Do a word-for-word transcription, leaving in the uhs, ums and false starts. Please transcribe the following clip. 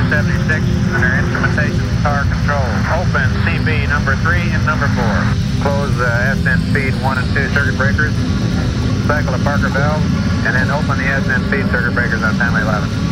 seventy-six under instrumentation car control. Open C B number three and number four. Close uh, S N speed one and two circuit breakers. Cycle the Parker valve, and then open the S N speed circuit breakers on family eleven.